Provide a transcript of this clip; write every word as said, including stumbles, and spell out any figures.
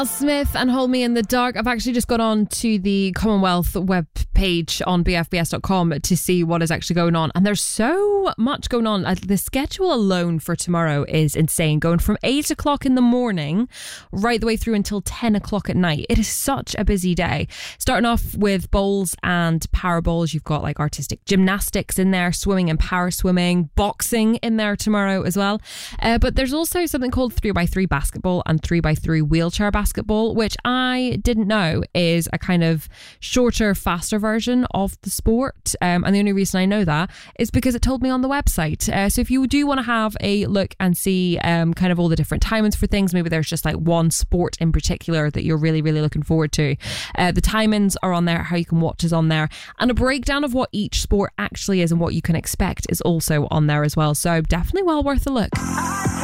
Smith and Hold Me in the Dark. I've actually just gone on to the Commonwealth web page on b f b s dot com to see what is actually going on, and there's so much going on. The schedule alone for tomorrow is insane, going from eight o'clock in the morning right the way through until ten o'clock at night. It is such a busy day. Starting off with bowls and power bowls, you've got like artistic gymnastics in there, swimming and power swimming, boxing in there tomorrow as well, uh, but there's also something called three by three basketball and three by three wheelchair basketball basketball, which I didn't know is a kind of shorter, faster version of the sport. Um, and the only reason I know that is because it told me on the website. Uh, so if you do want to have a look and see um, kind of all the different timings for things, maybe there's just like one sport in particular that you're really, really looking forward to. Uh, the timings are on there, how you can watch is on there, and a breakdown of what each sport actually is and what you can expect is also on there as well. So definitely well worth a look.